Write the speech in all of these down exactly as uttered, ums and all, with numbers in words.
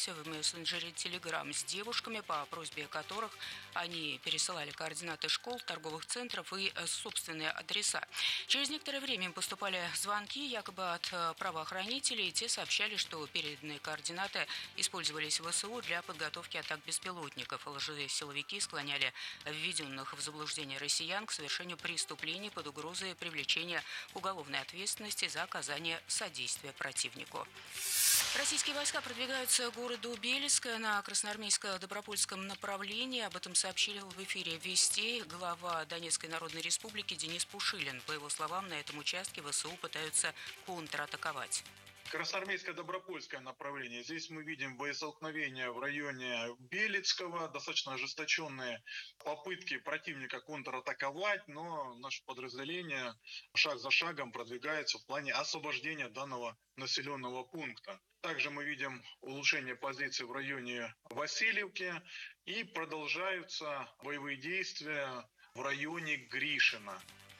связь в мессенджере Telegram с девушками, по просьбе которых они пересылали координаты школ, торговых центров и собственные адреса. Через некоторое время им поступали звонки якобы от правоохранителей. Те сообщали, что переданные координаты использовались в ВСУ для подготовки атак беспилотников. Лживые силовики склоняли введенных в заблуждение россиян к совершению преступлений под угрозой привлечения к уголовной ответственности за оказание содействия противнику. Российские войска продвигаются к городу Белецкое на Красноармейско-Добропольском направлении. Об этом сообщил в эфире «Вестей» глава Донецкой Народной Республики Денис Пушилин. По его словам, на этом участке ВСУ пытаются контратаковать. Красноармейско-Добропольское направление. Здесь мы видим боестолкновения в районе Белецкого, достаточно ожесточенные попытки противника контратаковать, но наше подразделение шаг за шагом продвигается в плане освобождения данного населенного пункта. Также мы видим улучшение позиций в районе Васильевки и продолжаются боевые действия в районе Гришина.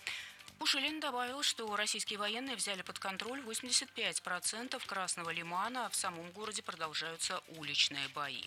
Пушилин добавил, что российские военные взяли под контроль восемьдесят пять процентов Красного Лимана, а в самом городе продолжаются уличные бои.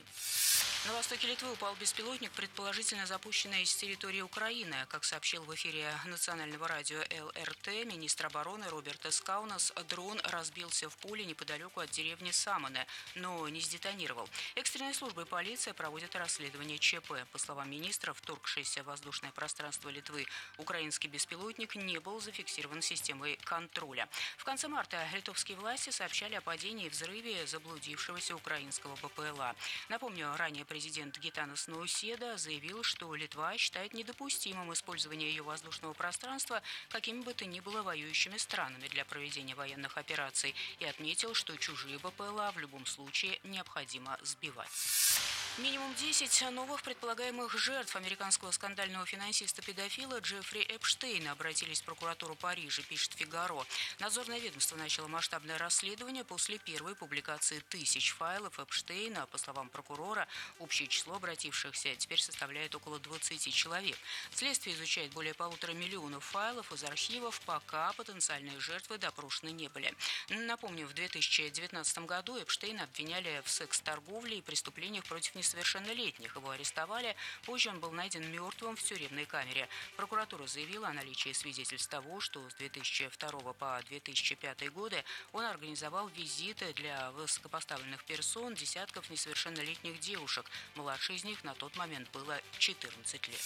На востоке Литвы упал беспилотник, предположительно запущенный с территории Украины. Как сообщил в эфире национального радио эл эр тэ министр обороны Роберт Скаунас, дрон разбился в поле неподалеку от деревни Самоне, но не сдетонировал. Экстренные службы и полиция проводят расследование ЧП. По словам министра, вторгшийся в воздушное пространство Литвы украинский беспилотник не был зафиксирован системой контроля. В конце марта литовские власти сообщали о падении и взрыве заблудившегося украинского бэ пэ эл а. Напомню, ранее президент Гитанас Науседа заявил, что Литва считает недопустимым использование ее воздушного пространства какими бы то ни было воюющими странами для проведения военных операций и отметил, что чужие бэ пэ эл а в любом случае необходимо сбивать. Минимум десять новых предполагаемых жертв американского скандального финансиста-педофила Джеффри Эпштейна обратились в прокуратуру Парижа, пишет «Фигаро». Надзорное ведомство начало масштабное расследование после первой публикации тысяч файлов Эпштейна. По словам прокурора, общее число обратившихся теперь составляет около двадцати человек. Следствие изучает более полутора миллионов файлов из архивов, пока потенциальные жертвы допрошены не были. Напомню, в две тысячи девятнадцатом году Эпштейна обвиняли в секс-торговле и преступлениях против несовершеннолетних. Его арестовали. Позже он был найден мертвым в тюремной камере. Прокуратура заявила о наличии свидетельств того, что с две тысячи второго по две тысячи пятый годы он организовал визиты для высокопоставленных персон десятков несовершеннолетних девушек. Младшей из них на тот момент было четырнадцать лет.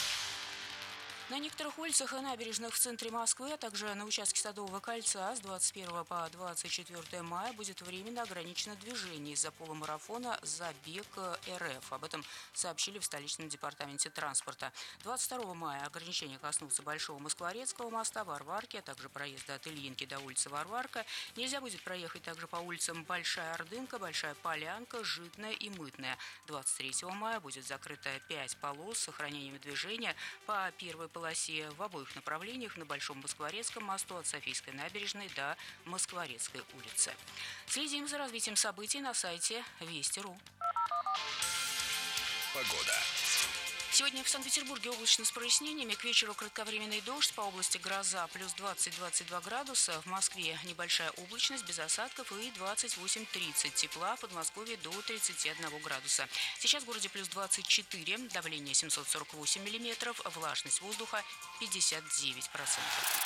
На некоторых улицах и набережных в центре Москвы, а также на участке Садового кольца с двадцать первого по двадцать четвёртое мая будет временно ограничено движение из-за полумарафона «Забег эр эф». Об этом сообщили в столичном департаменте транспорта. двадцать второго мая ограничения коснутся Большого Москворецкого моста, Варварки, а также проезда от Ильинки до улицы Варварка. Нельзя будет проехать также по улицам Большая Ордынка, Большая Полянка, Житная и Мытная. двадцать третьего мая будет закрыто пять полос с сохранением движения по первой полосе в обоих направлениях на Большом Москворецком мосту от Софийской набережной до Москворецкой улицы. Следим за развитием событий на сайте Вести точка ру. Погода. Сегодня в Санкт-Петербурге облачно с прояснениями. К вечеру кратковременный дождь, по области гроза плюс двадцать - двадцать два градуса. В Москве небольшая облачность без осадков и двадцать восемь - тридцать. Тепла в Подмосковье до тридцати одного градуса. Сейчас в городе плюс двадцать четыре, давление семьсот сорок восемь миллиметров, влажность воздуха пятьдесят девять процентов.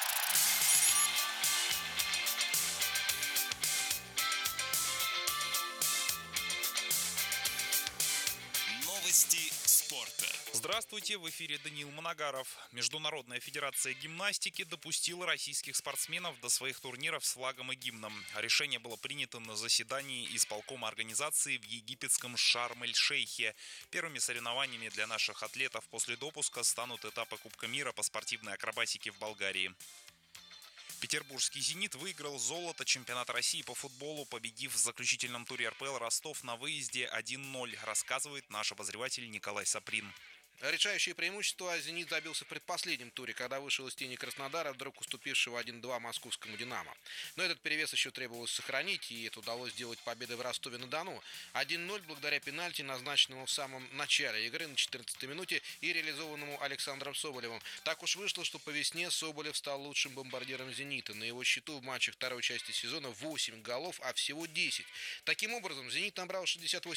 Новости спорта. Здравствуйте, в эфире Даниил Моногаров. Международная федерация гимнастики допустила российских спортсменов до своих турниров с флагом и гимном. Решение было принято на заседании исполкома организации в египетском Шарм-эль-Шейхе. Первыми соревнованиями для наших атлетов после допуска станут этапы Кубка мира по спортивной акробатике в Болгарии. Петербургский «Зенит» выиграл золото чемпионата России по футболу, победив в заключительном туре эр пэ эл Ростов на выезде один ноль, рассказывает наш обозреватель Николай Саприн. Решающее преимущество «Зенит» добился в предпоследнем туре, когда вышел из тени Краснодара, вдруг уступившего один два московскому «Динамо». Но этот перевес еще требовалось сохранить, и это удалось сделать победой в Ростове-на-Дону. один ноль благодаря пенальти, назначенному в самом начале игры на четырнадцатой минуте и реализованному Александром Соболевым. Так уж вышло, что по весне Соболев стал лучшим бомбардиром «Зенита». На его счету в матчах второй части сезона восемь голов, а всего десять. Таким образом, «Зенит» набрал шестьдесят восемь